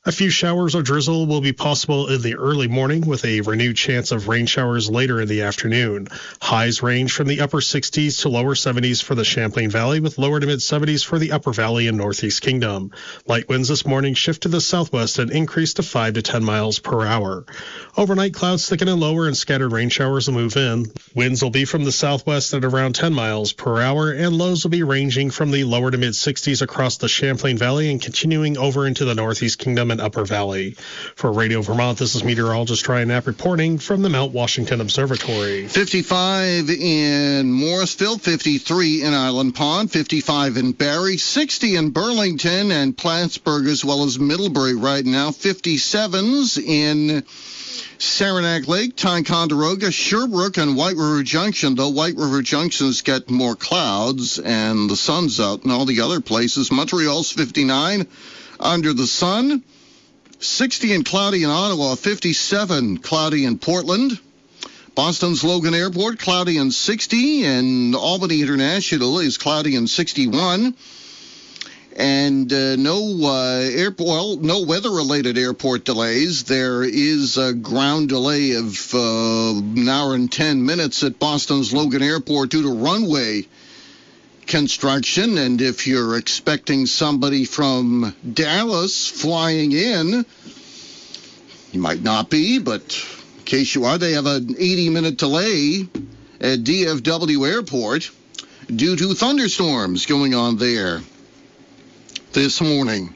A few showers or drizzle will be possible in the early morning with a renewed chance of rain showers later in the afternoon. Highs range from the upper 60s to lower 70s for the Champlain Valley with lower to mid 70s for the Upper Valley and Northeast Kingdom. Light winds this morning shift to the southwest and increase to 5 to 10 miles per hour. Overnight clouds thicken and lower and scattered rain showers will move in. Winds will be from the southwest at around 10 miles per hour and lows will be ranging from the lower to mid 60s across the Champlain Valley and continuing over into the Northeast Kingdom and Upper Valley. For Radio Vermont, this is meteorologist Ryan Knapp reporting from the Mount Washington Observatory. 55 in Morrisville, 53 in Island Pond, 55 in Barrie, 60 in Burlington and Plattsburgh as well as Middlebury right now, 57s in Saranac Lake, Ticonderoga, Sherbrooke, and White River Junction, though White River Junction's got more clouds and the sun's out in all the other places. Montreal's 59 under the sun. 60 and cloudy in Ottawa, 57 cloudy in Portland. Boston's Logan Airport, cloudy and 60, and Albany International is cloudy and 61. And no weather-related airport delays. There is a ground delay of an hour and 10 minutes at Boston's Logan Airport due to runway construction, and if you're expecting somebody from Dallas flying in, you might not be, but in case you are, they have an 80-minute delay at DFW Airport due to thunderstorms going on there this morning.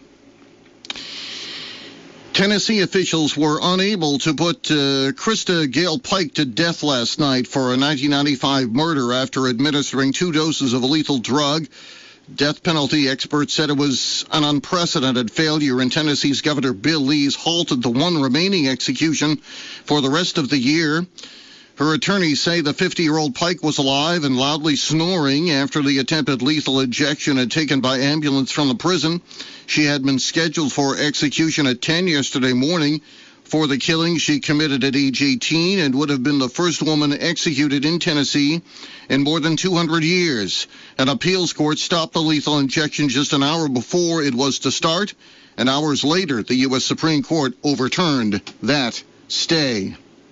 Tennessee officials were unable to put Krista Gale Pike to death last night for a 1995 murder after administering 2 doses of a lethal drug. Death penalty experts said it was an unprecedented failure, and Tennessee's Governor Bill Lees halted the one remaining execution for the rest of the year. Her attorneys say the 50-year-old Pike was alive and loudly snoring after the attempted lethal injection had taken by ambulance from the prison. She had been scheduled for execution at 10 yesterday morning for the killing she committed at age 18 and would have been the first woman executed in Tennessee in more than 200 years. An appeals court stopped the lethal injection just an hour before it was to start, and hours later the U.S. Supreme Court overturned that stay.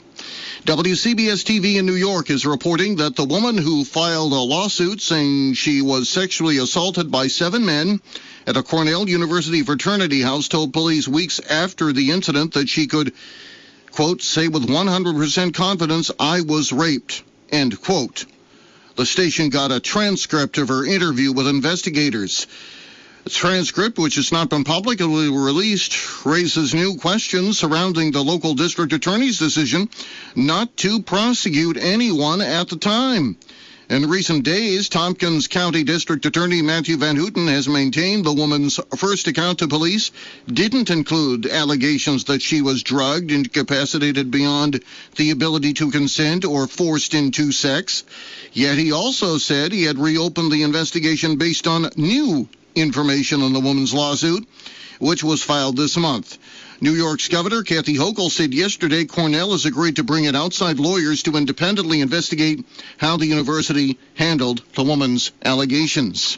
WCBS-TV in New York is reporting that the woman who filed a lawsuit saying she was sexually assaulted by 7 men at a Cornell University fraternity house told police weeks after the incident that she could, quote, say with 100% confidence, I was raped, end quote. The station got a transcript of her interview with investigators. The transcript, which has not been publicly released, raises new questions surrounding the local district attorney's decision not to prosecute anyone at the time. In recent days, Tompkins County District Attorney Matthew Van Houten has maintained the woman's first account to police didn't include allegations that she was drugged, incapacitated beyond the ability to consent, or forced into sex. Yet he also said he had reopened the investigation based on new information on the woman's lawsuit, which was filed this month. New York's Governor Kathy Hochul said yesterday Cornell has agreed to bring in outside lawyers to independently investigate how the university handled the woman's allegations.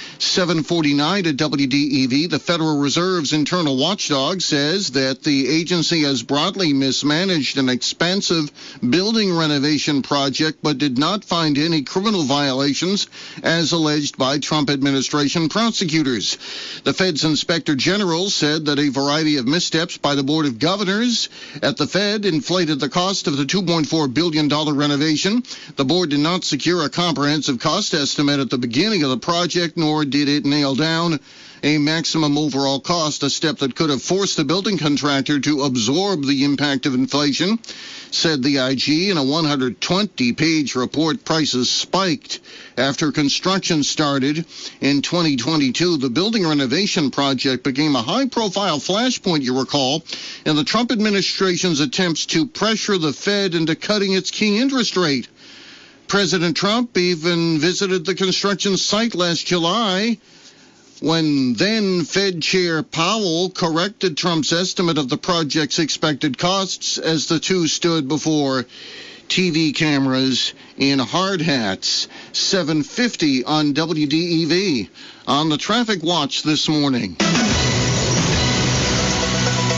749 at WDEV, the Federal Reserve's internal watchdog says that the agency has broadly mismanaged an expensive building renovation project but did not find any criminal violations as alleged by Trump administration prosecutors. The Fed's Inspector General said that a variety of missteps by the Board of Governors at the Fed inflated the cost of the $2.4 billion renovation. The board did not secure a comprehensive cost estimate at the beginning of the project, nor did it nail down a maximum overall cost, a step that could have forced the building contractor to absorb the impact of inflation, said the IG. In a 120-page report, prices spiked after construction started in 2022. The building renovation project became a high-profile flashpoint, you recall, in the Trump administration's attempts to pressure the Fed into cutting its key interest rate. President Trump even visited the construction site last July when then Fed Chair Powell corrected Trump's estimate of the project's expected costs as the two stood before TV cameras in hard hats. 7:50 on WDEV. On the traffic watch this morning.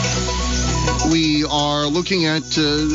We are looking at...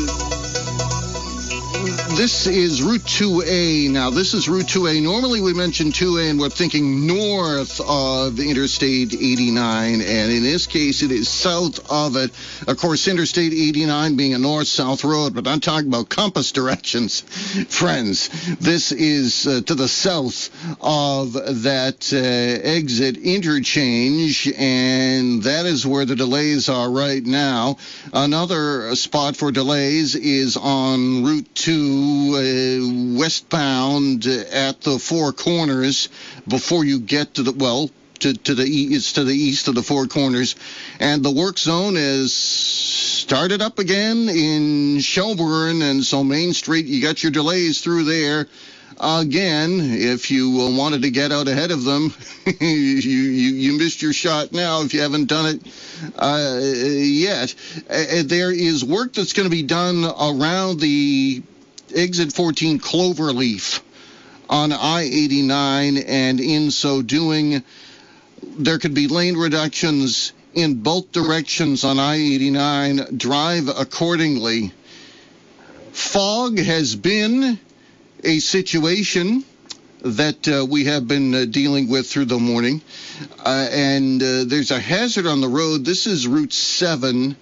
this is Route 2A. Now, this is Route 2A. Normally, we mention 2A, and we're thinking north of Interstate 89. And in this case, it is south of it. Of course, Interstate 89 being a north-south road, but I'm talking about compass directions, friends. This is to the south of that exit interchange, and that is where the delays are right now. Another spot for delays is on Route 2 westbound at the Four Corners before you get to the it's to the east of the Four Corners, and the work zone is started up again in Shelburne, and so Main Street, you got your delays through there again. If you wanted to get out ahead of them, you missed your shot now if you haven't done it yet. There is work that's going to be done around the exit 14 Cloverleaf on I-89, and in so doing, there could be lane reductions in both directions on I-89. Drive accordingly. Fog has been a situation that we have been dealing with through the morning, and there's a hazard on the road. This is Route 7.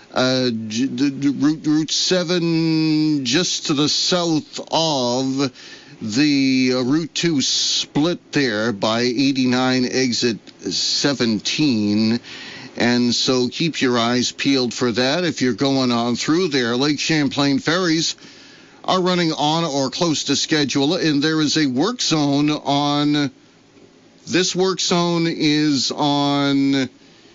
Route 7 just to the south of the Route 2 split there by 89 exit 17. And so keep your eyes peeled for that if you're going on through there. Lake Champlain ferries are running on or close to schedule, and there is a work zone on... This work zone is on...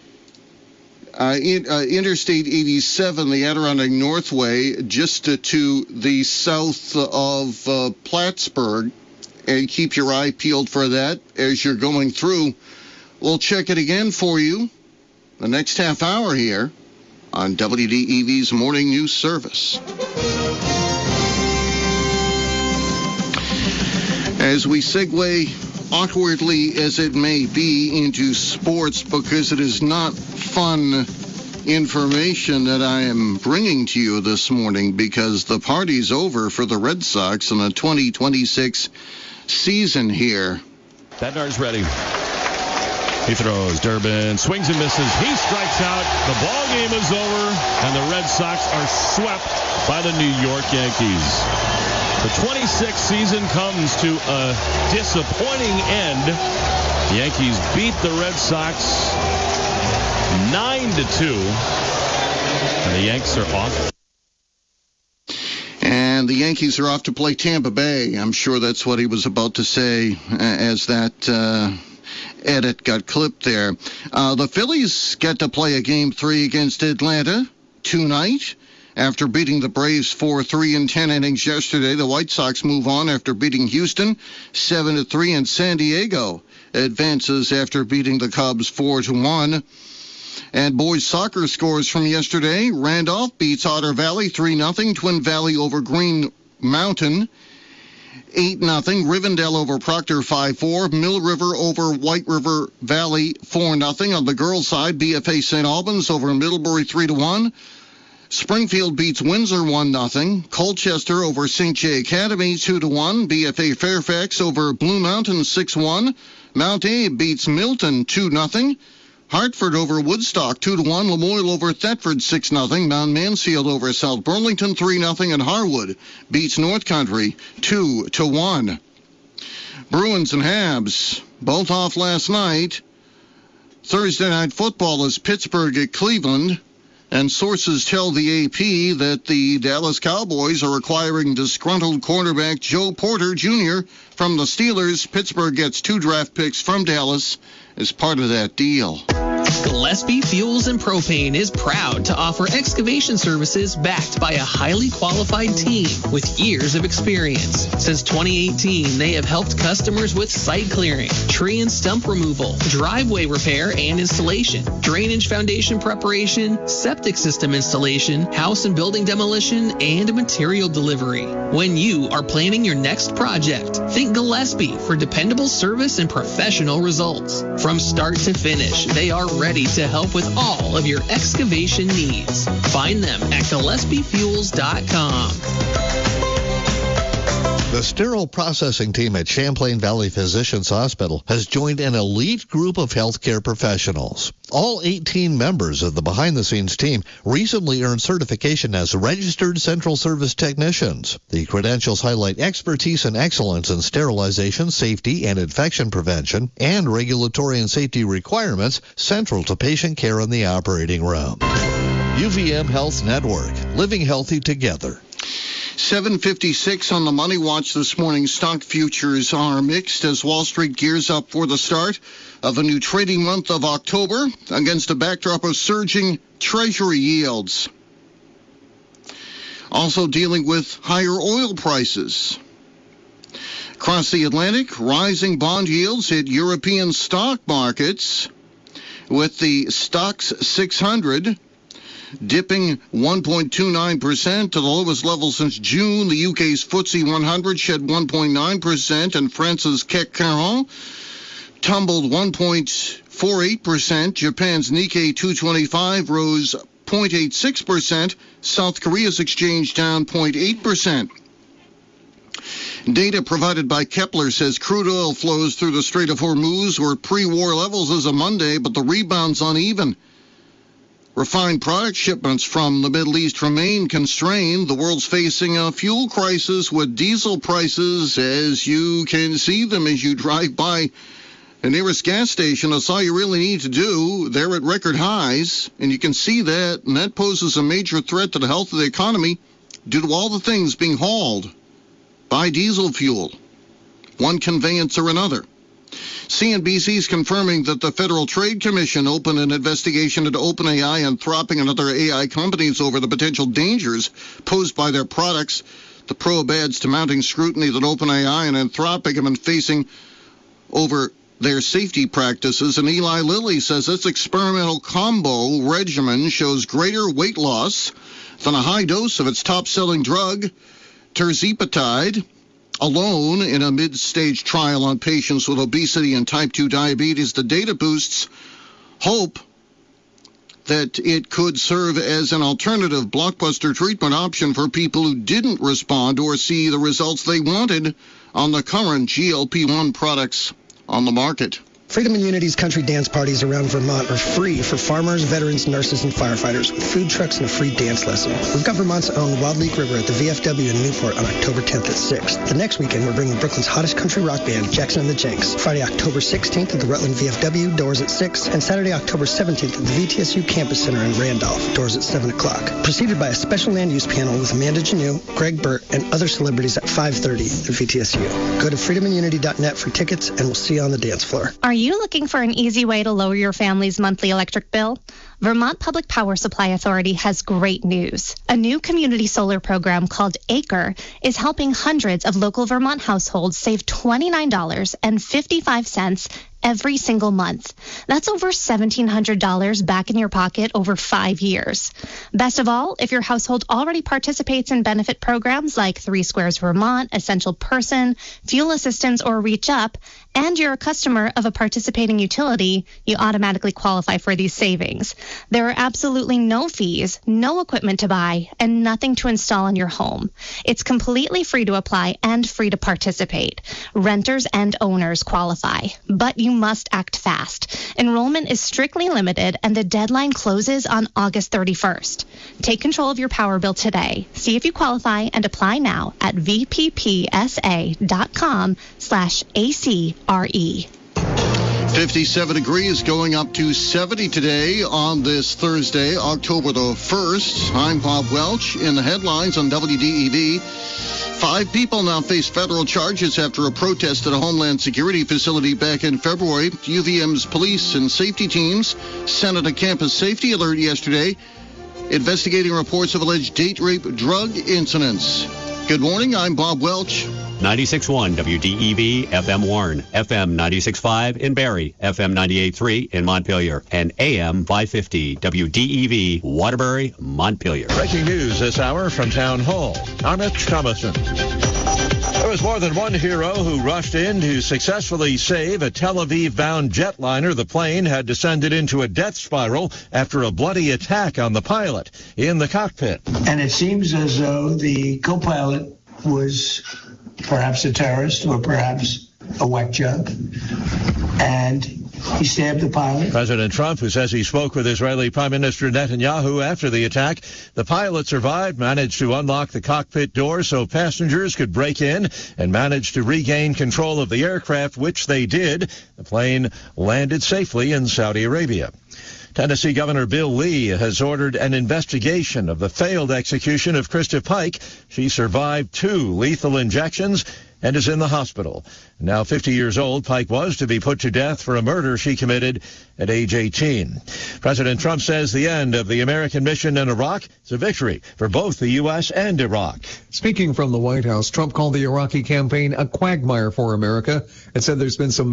Interstate 87, the Adirondack Northway, just to the south of Plattsburgh, and keep your eye peeled for that as you're going through. We'll check it again for you the next half hour here on WDEV's Morning News Service. As we segue, awkwardly as it may be, into sports, because it is not fun information that I am bringing to you this morning, because the party's over for the Red Sox in the 2026 season here. Bednar's ready. He throws. Durbin swings and misses. He strikes out. The ball game is over, and the Red Sox are swept by the New York Yankees. The 26th season comes to a disappointing end. The Yankees beat the Red Sox 9-2, and the Yanks are off. And the Yankees are off to play Tampa Bay. I'm sure that's what he was about to say as that edit got clipped there. The Phillies get to play a Game 3 against Atlanta tonight. After beating the Braves 4-3 in 10 innings yesterday, the White Sox move on after beating Houston 7-3, and San Diego advances after beating the Cubs 4-1. And boys soccer scores from yesterday. Randolph beats Otter Valley 3-0. Twin Valley over Green Mountain 8-0. Rivendell over Proctor 5-4. Mill River over White River Valley 4-0. On the girls' side, BFA St. Albans over Middlebury 3-1. Springfield beats Windsor 1-0. Colchester over St. J. Academy 2-1. BFA Fairfax over Blue Mountain 6-1. Mount Abe beats Milton 2-0. Hartford over Woodstock 2-1. Lamoille over Thetford 6-0. Mount Mansfield over South Burlington 3-0. And Harwood beats North Country 2-1. Bruins and Habs both off last night. Thursday night football is Pittsburgh at Cleveland. And sources tell the AP that the Dallas Cowboys are acquiring disgruntled cornerback Joe Porter Jr. from the Steelers. Pittsburgh gets 2 draft picks from Dallas as part of that deal. Gillespie Fuels and Propane is proud to offer excavation services backed by a highly qualified team with years of experience. Since 2018, they have helped customers with site clearing, tree and stump removal, driveway repair and installation, drainage foundation preparation, septic system installation, house and building demolition, and material delivery. When you are planning your next project, think Gillespie for dependable service and professional results. From start to finish, they are are ready to help with all of your excavation needs. Find them at GillespieFuels.com. The sterile processing team at Champlain Valley Physicians Hospital has joined an elite group of healthcare professionals. All 18 members of the behind-the-scenes team recently earned certification as registered central service technicians. The credentials highlight expertise and excellence in sterilization, safety, and infection prevention, and regulatory and safety requirements central to patient care in the operating room. UVM Health Network, living healthy together. 7:56 on the Money Watch this morning. Stock futures are mixed as Wall Street gears up for the start of a new trading month of October against a backdrop of surging Treasury yields. Also dealing with higher oil prices. Across the Atlantic, rising bond yields hit European stock markets, with the Stoxx 600 dipping 1.29% to the lowest level since June. The UK's FTSE 100 shed 1.9%, and France's CAC 40 tumbled 1.48%. Japan's Nikkei 225 rose 0.86%. South Korea's exchange down 0.8%. Data provided by Kepler says crude oil flows through the Strait of Hormuz were pre-war levels as of Monday, but the rebound's uneven. Refined product shipments from the Middle East remain constrained. The world's facing a fuel crisis with diesel prices, as you can see them as you drive by the nearest gas station. That's all you really need to do. They're at record highs, and you can see that, and that poses a major threat to the health of the economy due to all the things being hauled by diesel fuel, one conveyance or another. CNBC is confirming that the Federal Trade Commission opened an investigation into OpenAI, Anthropic, and other AI companies over the potential dangers posed by their products. The probe adds to mounting scrutiny that OpenAI and Anthropic have been facing over their safety practices. And Eli Lilly says its experimental combo regimen shows greater weight loss than a high dose of its top-selling drug, tirzepatide, alone in a mid-stage trial on patients with obesity and type 2 diabetes. The data boosts hope that it could serve as an alternative blockbuster treatment option for people who didn't respond or see the results they wanted on the current GLP-1 products on the market. Freedom and Unity's country dance parties around Vermont are free for farmers, veterans, nurses, and firefighters, with food trucks and a free dance lesson. We've got Vermont's own Wild Lake River at the VFW in Newport on October 10th at 6. The next weekend, we're bringing Brooklyn's hottest country rock band, Jackson and the Jenks. Friday, October 16th at the Rutland VFW, doors at 6. And Saturday, October 17th at the VTSU Campus Center in Randolph, doors at 7 o'clock. Preceded by a special land use panel with Amanda Janeau, Greg Burt, and other celebrities at 5:30 at VTSU. Go to freedomunity.net for tickets, and we'll see you on the dance floor. Are you looking for an easy way to lower your family's monthly electric bill? Vermont Public Power Supply Authority has great news. A new community solar program called ACRE is helping hundreds of local Vermont households save $29.55 every single month. That's over $1,700 back in your pocket over 5 years. Best of all, if your household already participates in benefit programs like 3 Squares Vermont, Essential Person, Fuel Assistance, or Reach Up, and you're a customer of a participating utility, you automatically qualify for these savings. There are absolutely no fees, no equipment to buy, and nothing to install in your home. It's completely free to apply and free to participate. Renters and owners qualify, but you must act fast. Enrollment is strictly limited, and the deadline closes on August 31st. Take control of your power bill today. See if you qualify and apply now at vppsa.com/ACRE. 57 degrees, going up to 70 today on this Thursday, October the 1st. I'm Bob Welch. In the headlines on WDEV, 5 people now face federal charges after a protest at a Homeland Security facility back in February. UVM's police and safety teams sent out a campus safety alert yesterday, investigating reports of alleged date rape drug incidents. Good morning, I'm Bob Welch. 96.1 WDEV FM Warren, FM 96.5 in Barrie, FM 98.3 in Montpelier, and AM 550 WDEV Waterbury, Montpelier. Breaking news this hour from Town Hall. I'm Rich Thomason. There was more than one hero who rushed in to successfully save a Tel Aviv-bound jetliner. The plane had descended into a death spiral after a bloody attack on the pilot in the cockpit. And it seems as though the co-pilot was perhaps a terrorist or perhaps a whack job. And he stabbed the pilot. President Trump, who says he spoke with Israeli Prime Minister Netanyahu after the attack. The pilot survived, managed to unlock the cockpit door so passengers could break in, and managed to regain control of the aircraft, which they did. The plane landed safely in Saudi Arabia. Tennessee Governor Bill Lee has ordered an investigation of the failed execution of Krista Pike. She survived 2 lethal injections and is in the hospital. Now 50 years old, Pike was to be put to death for a murder she committed at age 18. President Trump says the end of the American mission in Iraq is a victory for both the U.S. and Iraq. Speaking from the White House, Trump called the Iraqi campaign a quagmire for America and said there's been some